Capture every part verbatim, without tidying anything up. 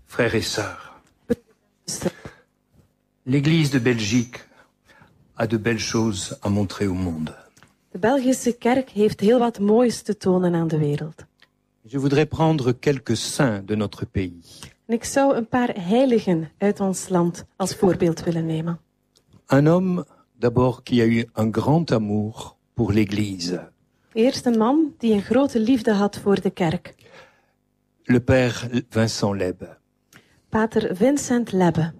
Frères et sœurs, l'Église de Belgique a de belles choses à montrer au monde. De Belgische kerk heeft heel wat moois te tonen aan de wereld. Je voudrais prendre quelques saints de notre pays. En ik zou een paar heiligen uit ons land als voorbeeld willen nemen. Un homme, d'abord, qui a eu un grand amour pour l'Église. Eerst een man die een grote liefde had voor de kerk. Le père Vincent Lebbe. Pater Vincent Lebbe.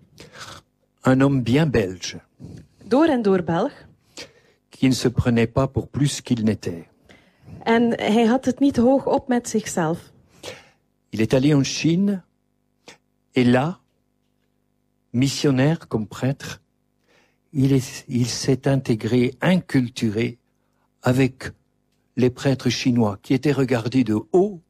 Un homme bien belge. Door en door Belg. Qui ne se prenait pas pour plus qu'il n'était. En hij had het niet hoog op met zichzelf. Il est allé en Chine et là, missionnaire comme prêtre, il est, il s'est intégré, inculturé avec les prêtres chinois qui étaient regardés de haut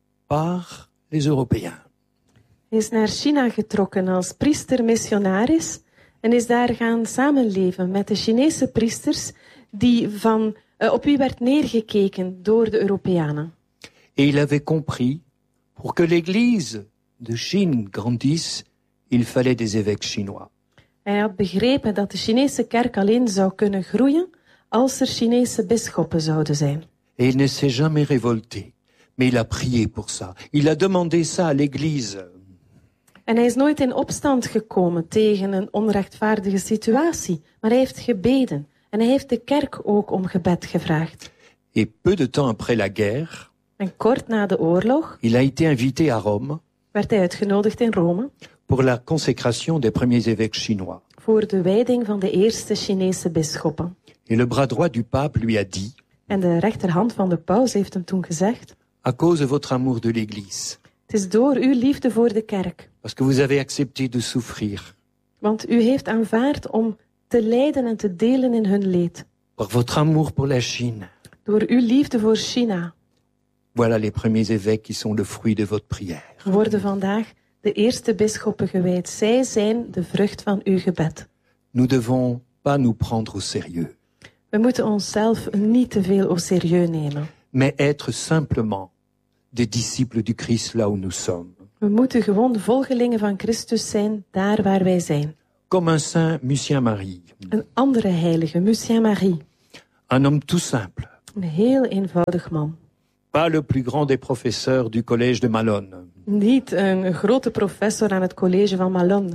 par les Européens. Hij is naar China getrokken als priester-missionaris en is daar gaan samenleven met de Chinese priesters die van, uh, op wie werd neergekeken door de Europeanen. Et il avait compris, pour que l'Église de Chine grandisse, il fallait des évêques chinois. Hij had begrepen dat de Chinese kerk alleen zou kunnen groeien als er Chinese bisschoppen zouden zijn. Et il ne s'est jamais révolté, mais il a prié pour ça. Il a demandé ça à l'Église. En hij is nooit in opstand gekomen tegen een onrechtvaardige situatie, maar hij heeft gebeden. En hij heeft de kerk ook om gebed gevraagd. Et peu de temps après la guerre, en kort na de oorlog, il a été invité à Rome, werd hij uitgenodigd in Rome, pour la consécration des premiers évêques chinois. Voor de wijding van de eerste Chinese bisschoppen. Et le bras droit du pape lui a dit, en de rechterhand van de paus heeft hem toen gezegd, à cause de votre amour de l'Église. Het is door uw liefde voor de kerk. Parce que vous avez accepté de souffrir. Want u heeft aanvaard om te lijden en te delen in hun leed. Par votre amour pour la Chine. Door uw liefde voor China. Voilà les premiers évêques qui sont le fruit de votre prière. Worden vandaag de eerste bisschoppen gewijd. Zij zijn de vrucht van uw gebed. Nous devons pas nous prendre au sérieux. We moeten onszelf niet te veel au sérieux nemen. Mais être simplement des disciples du Christ là où nous sommes. We moeten gewoon de volgelingen van Christus zijn, daar waar wij zijn. Comme un saint Lucien Marie. Een andere heilige, Lucien Marie. Un homme tout simple. Een heel eenvoudig man. Pas le plus grand des professeurs du collège de Malone. Niet een grote professor aan het college van Malone.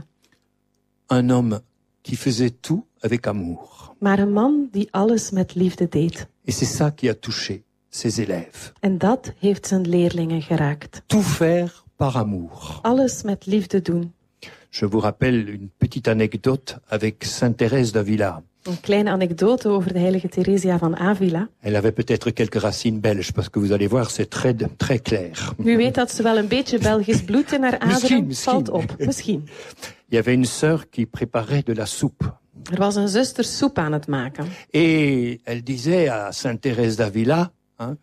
Un homme qui faisait tout avec amour. Maar een man die alles met liefde deed. Et c'est ça qui a touché ses élèves. En dat heeft zijn leerlingen geraakt. Tout faire par amour. Alles met liefde doen. Je vous rappelle une petite anecdote avec Sainte Thérèse d'Avila. Een kleine anekdote over de heilige Theresia van Avila. Elle avait peut-être quelques racines belges, parce que vous allez voir, c'est très, très clair. U weet dat ze wel een beetje Belgisch bloed in haar aderen misschien, valt op. Misschien. Il y avait une sœur qui préparait de la soupe. Er was een zuster soep aan het maken. Et elle disait à Sainte Thérèse d'Avila, hein,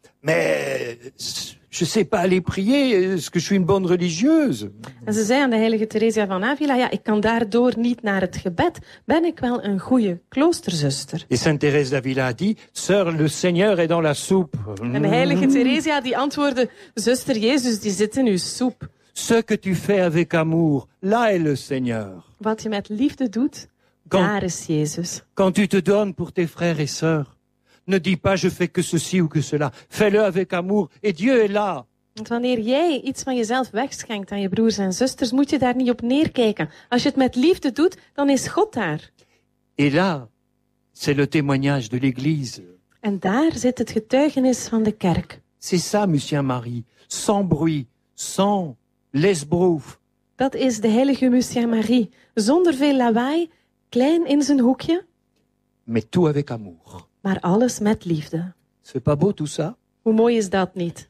mais je sais pas aller prier, est-ce que je suis une bonne religieuse? En ze zei aan de heilige Theresia van Avila, ja, ik kan daardoor niet naar het gebed. Ben ik wel een goede kloosterzuster? Et Sainte Thérèse d'Avila a dit, sœur, le Seigneur est dans la soupe. En de heilige Theresia die antwoordde, zuster, Jezus die zit in uw soep. Ce que tu fais avec amour, là est le Seigneur. Wat je met liefde doet, quand, daar is Jezus. Quand tu te donnes pour tes frères et sœurs, ne dis pas je fais que ceci ou que cela. Fais-le avec amour et Dieu est là. Want wanneer jij iets van jezelf wegschenkt aan je broers en zusters, moet je daar niet op neerkijken. Als je het met liefde doet, dan is God daar. Et là, c'est le témoignage de l'Église. En daar zit het getuigenis van de kerk. C'est ça, Lucien Marie. Sans bruit, sans lesbrouf. Dat is de heilige Lucien Marie. Zonder veel lawaai, klein in zijn hoekje. Mais tout avec amour. Maar alles met liefde. C'est pas beau tout ça? Hoe mooi is dat niet?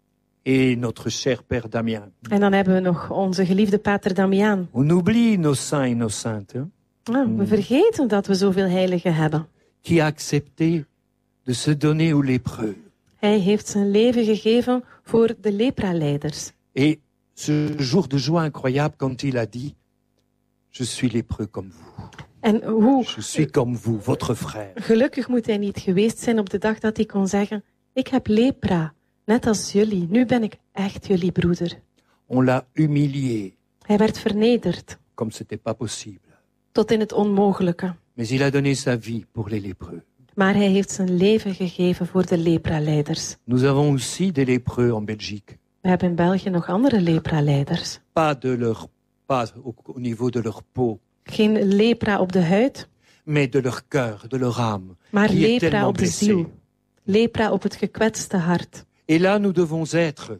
Et notre cher Père Damien. En dan hebben we nog onze geliefde Pater Damiaan. On oublie nos saints et nos saintes. Hein? Nou, we vergeten dat we zoveel heiligen hebben. Qui a accepté de se donner aux lépreux. Hij heeft zijn leven gegeven voor de lepra-leiders. Et ce jour de joie incroyable quand il a dit, je suis lépreux comme vous. En hoe Je suis comme vous, votre frère. Gelukkig moet hij niet geweest zijn op de dag dat hij kon zeggen, ik heb lepra, net als jullie. Nu ben ik echt jullie broeder. On l'a humilié, Hij werd vernederd comme ce n'était pas possible. tot in het onmogelijke. Mais il a donné sa vie pour les lépreux. Maar hij heeft zijn leven gegeven voor de lepra-leiders. Nous avons aussi des lépreux en Belgique. We hebben in België nog andere lepra-leiders. Pas, de leur, pas au, au niveau de leur peau, Geen lepra op de huid, mais de leur cœur, de leur âme, maar qui est lepra tellement op de blessée. ziel. Lepra op het gekwetste hart. Et là, nous devons être,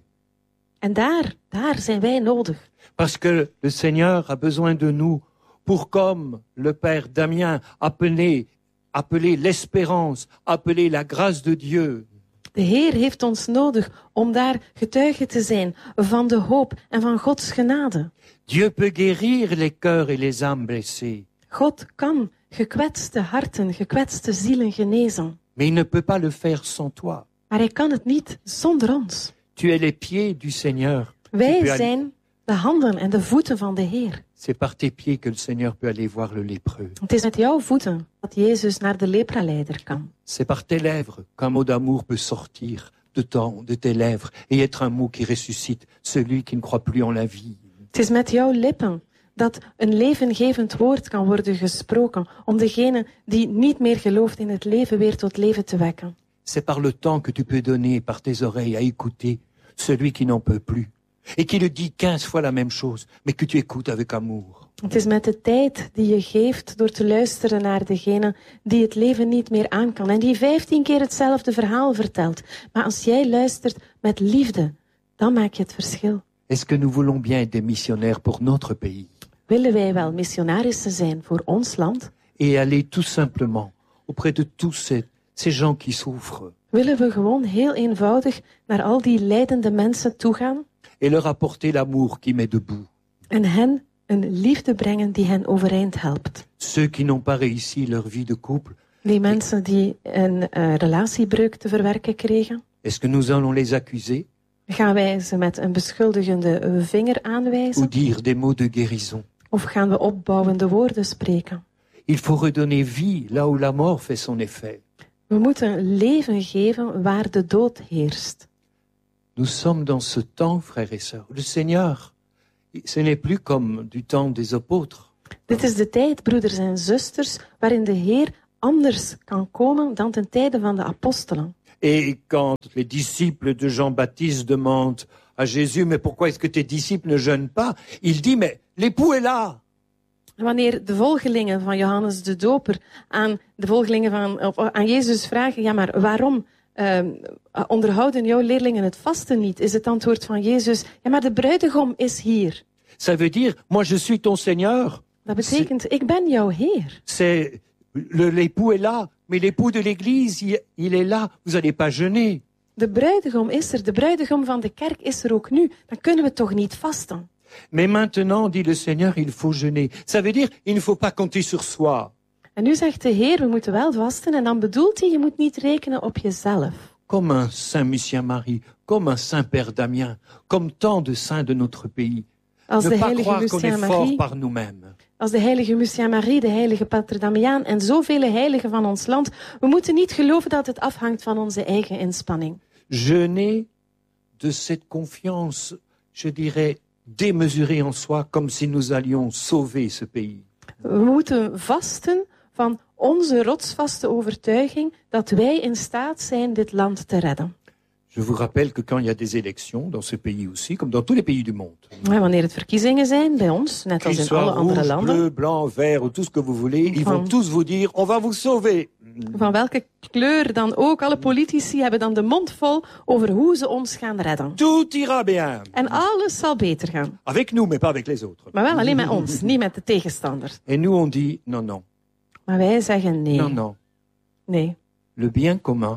En daar, daar zijn wij nodig. parce que le Seigneur a besoin de nous pour, comme le Père Damien appelé, appelé l'espérance, appelé la grâce de Dieu. De Heer heeft ons nodig om daar getuige te zijn van de hoop en van Gods genade. Dieu peut guérir les cœurs et les âmes blessées, God kan gekwetste harten, gekwetste zielen genezen. mais il ne peut pas le faire sans toi. Maar hij kan het niet zonder ons. Tu es les pieds du Seigneur. Tu peux Wij aller- zijn de handen en de voeten van de Heer. C'est par tes pieds que le Seigneur peut aller voir le lépreux. Het is met jouw voeten dat Jezus naar de lepraleider kan. C'est par tes lèvres qu'un mot d'amour peut sortir de, ton, de tes lèvres et être un mot qui ressuscite celui qui ne croit plus en la vie. Het is met jouw lippen dat een levengevend woord kan worden gesproken om degene die niet meer gelooft in het leven weer tot leven te wekken. C'est par le temps que tu peux donner par tes oreilles à écouter celui qui n'en peut plus et qui le dit quinze fois la même chose, mais que tu écoutes avec amour. Het is met de tijd die je geeft door te luisteren naar degene die het leven niet meer aan kan en die vijftien keer hetzelfde verhaal vertelt. Maar als jij luistert met liefde, dan maak je het verschil. Est-ce que nous voulons bien être des missionnaires pour notre pays Willen wij wel missionarissen zijn voor ons land? et aller tout simplement auprès de tous ces, ces gens qui souffrent Willen we gewoon heel eenvoudig naar al die lijdende mensen toegaan et leur apporter l'amour qui met debout? en hen een liefde brengen die hen overeind helpt? Ceux qui n'ont pas réussi leur vie de couple, Die mensen die een uh, relatiebreuk te verwerken kregen, est-ce que nous allons les accuser gaan wij ze met een beschuldigende vinger ou aanwijzen? dire des mots de guérison? Of gaan we opbouwende woorden spreken? Il faut redonner vie là où la mort fait son effet. We moeten leven geven waar de dood heerst. Nous sommes dans ce temps, frères et sœurs. Le Seigneur, ce n'est plus comme du temps des apôtres. Dit is de tijd, broeders en zusters, waarin de Heer anders kan komen dan ten tijde van de apostelen. Et quand les disciples de Jean-Baptiste demandent à Jésus, mais pourquoi est-ce que tes disciples ne jeûnent pas? Il dit, mais l'époux est là. Wanneer de volgelingen van Johannes de Doper aan de volgelingen van, of aan Jezus vragen, ja maar waarom uh, onderhouden jouw leerlingen het vasten niet? Is het antwoord van Jezus, ja maar de bruidegom is hier. Ça veut dire, moi je suis ton Seigneur. Dat betekent, ik ben jouw Heer. C'est le- l'époux est là, mais l'époux de l'Église, il, il est là. Vous n'allez pas jeûner. De bruidegom is er, de bruidegom van de kerk is er ook nu. Dan kunnen we toch niet vasten. Mais maintenant, dit le Seigneur, il faut jeûner. Ça veut dire, il ne faut pas compter sur soi. En nu zegt de Heer, we moeten wel vasten. En dan bedoelt hij, je moet niet rekenen op jezelf. Comme un Saint Lucien Marie, comme un Saint Père Damien, comme tant de saints de notre pays. Als Ne de pas heilige croire qu'on est Lucien fort Marie, par nous-mêmes. als de heilige Lucien Marie, de heilige Pater Damiaan en zoveel heiligen van ons land. We moeten niet geloven dat het afhangt van onze eigen inspanning. Jeûner de cette confiance, je dirais, démesurée en soi, comme si nous allions sauver ce pays. We moeten vasten van onze rotsvaste overtuiging dat wij in staat zijn dit land te redden. Je vous rappelle que quand il y a des élections, dans ce pays aussi, comme dans tous les pays du monde, Maar wanneer het verkiezingen zijn, bij ons, net als qu'ils in alle soient andere rouge, landen, bleu, blanc, vert ou tout ce que vous voulez, ils vont Van- tous vous dire, on va vous sauver. van welke kleur dan ook, alle politici hebben dan de mond vol over hoe ze ons gaan redden. Tout ira bien. En alles zal beter gaan. Avec nous, mais pas avec les autres. Maar wel alleen met ons, niet met de tegenstanders. Et nous, on dit, non, non, Maar wij zeggen nee. non, non. Nee. Le bien commun,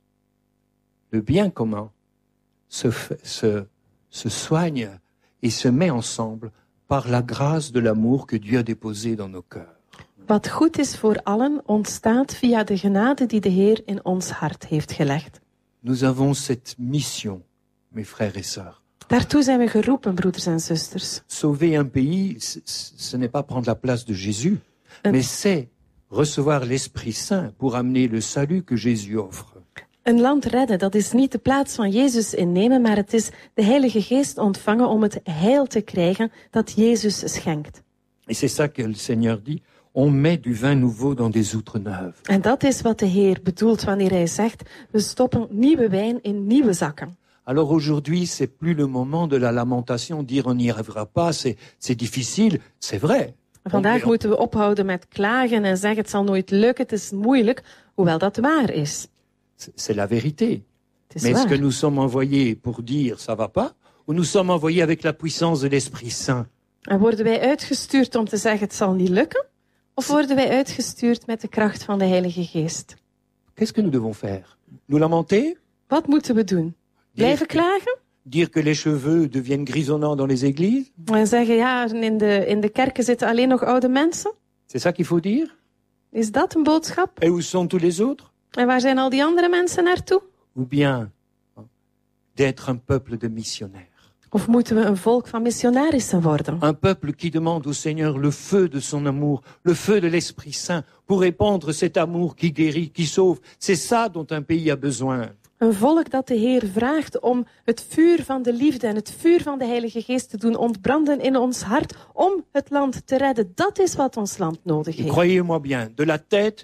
le bien commun se, fait- se, se soigne et se met ensemble par la grâce de l'amour que Dieu a déposé dans nos cœurs. Wat goed is voor allen, ontstaat via de genade die de Heer in ons hart heeft gelegd. Nous avons cette mission, mes frères et sœurs. Daartoe zijn we geroepen, broeders en zusters. Sauver un pays, c- c- ce n'est pas prendre la place de Jésus, Un- mais c'est recevoir l'Esprit Saint pour amener le salut que Jésus offre. Een land redden, dat is niet de plaats van Jezus innemen, maar het is de Heilige Geest ontvangen om het heil te krijgen dat Jezus schenkt. Et c'est ça que le Seigneur dit, on met du vin nouveau dans des outres neuves. En dat is wat de Heer bedoelt wanneer hij zegt, we stoppen nieuwe wijn in nieuwe zakken. Alors aujourd'hui, c'est plus le moment de la lamentation, dire on n'y arrivera pas, c'est, c'est difficile, c'est vrai. Vandaag moeten we ophouden met klagen en zeggen het zal nooit lukken, het is moeilijk, hoewel dat waar is. C'est la vérité. Het is Mais est-ce que waar. nous sommes envoyés pour dire ça va pas, ou nous sommes envoyés avec la puissance de l'Esprit Saint? En worden wij uitgestuurd om te zeggen het zal niet lukken? Of worden wij uitgestuurd met de kracht van de Heilige Geest? Qu'est-ce que nous devons faire? Nous lamenter? Wat moeten we doen? Blijven klagen? Dire que les cheveux deviennent grisonnants dans les églises? En zeggen ja, in de, in de kerken zitten alleen nog oude mensen? C'est ça qu'il faut dire? Is dat een boodschap? Et où sont tous les autres? En waar zijn al die andere mensen naartoe? Ou bien d'être un peuple de missionnaires? Of moeten we een volk van missionarissen worden? Un peuple qui demande au Seigneur le feu de son amour, le feu de l'Esprit Saint, pour répandre cet amour qui guérit, qui sauve. C'est ça dont un pays a besoin. Een volk dat de Heer vraagt om het vuur van de liefde en het vuur van de Heilige Geest te doen ontbranden in ons hart om het land te redden. Dat is wat ons land nodig Et heeft. croyez-moi bien, de la tête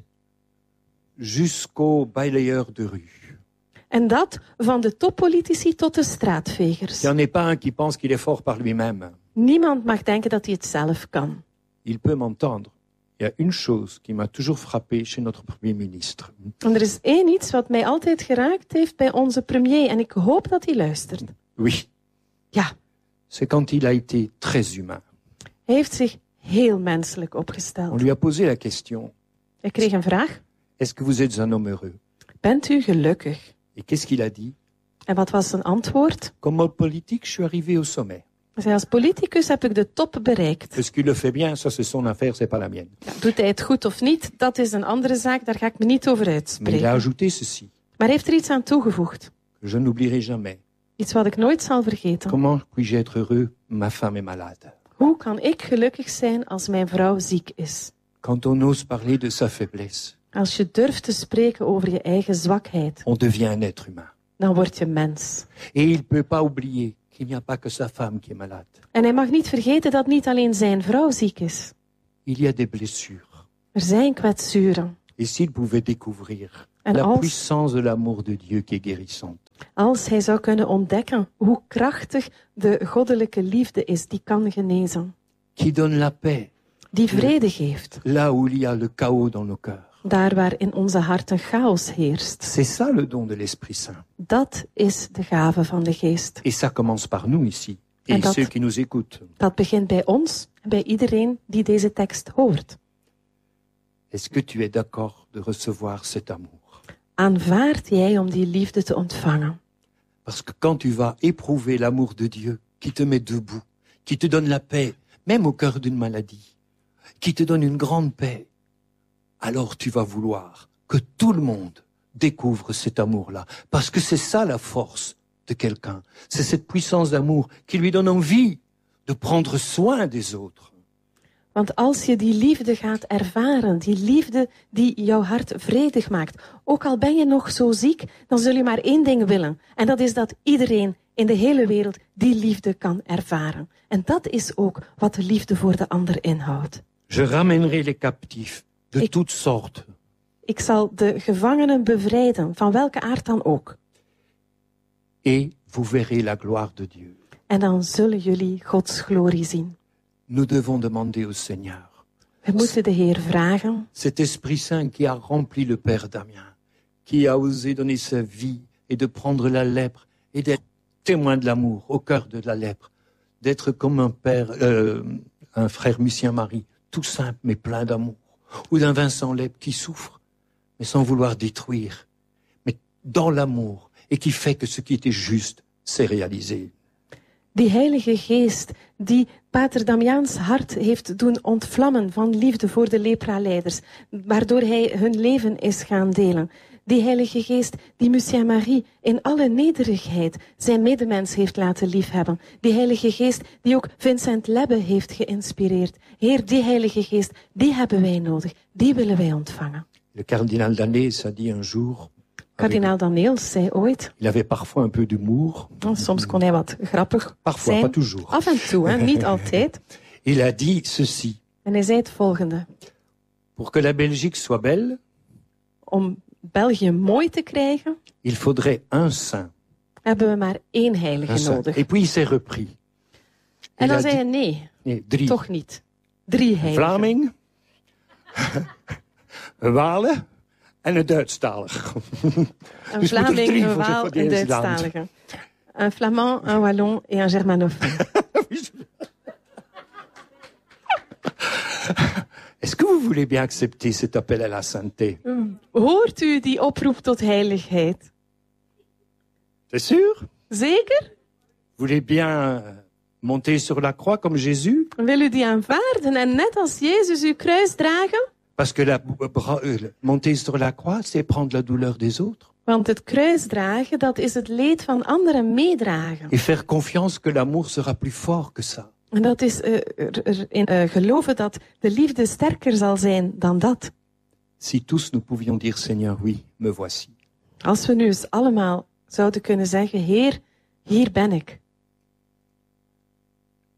jusqu'au balayeur de rue. En dat van de toppolitici tot de straatvegers. Il n'y en est pas un qui pense qu'il est fort par lui-même. Niemand mag denken dat hij het zelf kan. Il peut m'entendre. Il y a une chose qui m'a toujours frappé chez notre Premier ministre. En er is één iets wat mij altijd geraakt heeft bij onze premier en ik hoop dat hij luistert. Oui, Ja, c'est quand il a été très humain. hij heeft zich heel menselijk On opgesteld. lui a posé la question, Hij kreeg een vraag. est-ce que vous êtes un homme heureux? Bent u gelukkig? Et qu'est-ce qu'il a dit? En wat was zijn antwoord? Comme homme politique, je suis arrivé au sommet. Hij zei, als politicus heb ik de top bereikt. Est-ce qu'il le fait bien? Ça, c'est son affaire, c'est pas la mienne. Ja, doet hij het goed of niet, dat is een andere zaak, daar ga ik me niet over Mais il a uitspreken. ajouté ceci, Maar hij heeft er iets aan toegevoegd. que je n'oublierai jamais. Iets wat ik nooit zal vergeten. Comment puis-je être heureux? Ma femme est malade. Hoe kan ik gelukkig zijn als mijn vrouw ziek is? Quand on ose parler de sa faiblesse, Als je durft te spreken over je eigen zwakheid, on devient un être humain. dan word je mens. Et il ne peut pas oublier qu'il n'y a pas que sa femme qui est malade. En hij mag niet vergeten dat niet alleen zijn vrouw ziek is. Il y a des blessures. Er zijn kwetsuren. Et s'il pouvait découvrir En la als, puissance de l'amour de Dieu qui est guérissante, als hij zou kunnen ontdekken hoe krachtig de goddelijke liefde is die kan genezen. qui donne la paix, Die vrede geeft. là où il y a le chaos dans nos cœurs. Daar waar in onze harten chaos heerst. C'est ça le don de l'Esprit Saint. Dat is de gave van de geest. Et ça commence par nous ici, et En dat- ceux qui nous écoutent. Dat begint bij ons en bij iedereen die deze tekst hoort. Est-ce que tu es d'accord de recevoir cet amour? Aanvaard jij om die liefde te ontvangen? Parce que quand tu vas éprouver l'amour de Dieu, qui te met debout, qui te donne la paix, même au cœur d'une maladie, qui te donne une grande paix, alors tu vas vouloir que tout le monde découvre cet amour-là. Parce que c'est ça la force de quelqu'un. C'est cette puissance d'amour qui lui donne envie de prendre soin des autres. Want als je die liefde gaat ervaren, die liefde die jouw hart vredig maakt, ook al ben je nog zo ziek, dan zul je maar één ding willen. En dat is dat iedereen in de hele wereld die liefde kan ervaren. En dat is ook wat de liefde voor de ander inhoudt. Je ramènerai les captifs de Ik- toutes sortes. Ik zal de gevangenen bevrijden, van welke aard dan ook. Et vous verrez la gloire de Dieu. En dan zullen jullie Gods glorie zien. Nous devons demander au Seigneur. We moeten de Heer vragen, Cet Esprit Saint qui a rempli le Père Damien, qui a osé donner sa vie et de prendre la lèpre et d'être témoin de l'amour au cœur de la lèpre, d'être comme un père, euh, un frère Lucien Marie, tout simple mais plein d'amour, ou d'un Vincent Lèpre qui souffre, mais sans vouloir détruire, mais dans l'amour et qui fait que ce qui était juste s'est réalisé. die Heilige Geest die Pater Damiaans hart heeft doen ontvlammen van liefde voor de lepra-leiders, waardoor hij hun leven is gaan delen. Die Heilige Geest die Lucien Marie in alle nederigheid zijn medemens heeft laten liefhebben. Die Heilige Geest die ook Vincent Lebbe heeft geïnspireerd. Heer, die Heilige Geest, die hebben wij nodig. Die willen wij ontvangen. Le cardinal Danès a dit un jour, Kardinaal Daneels zei ooit, Il avait parfois un peu d'humour. soms kon hij wat grappig Parfois, zijn, pas toujours. af en toe, hè, niet altijd. Il a dit ceci. En hij zei het volgende, Pour que la Belgique soit belle, om België mooi te krijgen, il faudrait un saint. hebben we maar één Un heilige saint. nodig. Et puis il s'est repris. En il dan a zei dit- hij nee, Nee, drie. toch niet. Drie Een heiligen. Vlaming, een Walen en een Duitsstalig. Een Dus moet er Vlaming, drie een voor Waal, voor die een eerste Duitsstalige. Een Flamand, een Wallon en een Germanophone. Est-ce que vous voulez bien accepter cet appel à la sainteté? Hoort u die oproep tot heiligheid? C'est sûr? Zeker? Vous voulez bien euh, monter sur la croix comme Jésus? Wil u die aanvaarden en net als Jezus uw kruis dragen? Parce que la, euh, monter sur la croix, c'est prendre la douleur des autres. Want het kruis dragen, dat is het leed van anderen meedragen. Et faire confiance que l'amour sera plus fort que ça. En dat is uh, er, er in, uh, geloven dat de liefde sterker zal zijn dan dat. Si tous nous pouvions dire, Seigneur, oui, me voici. Als we nu eens allemaal zouden kunnen zeggen, Heer, hier ben ik.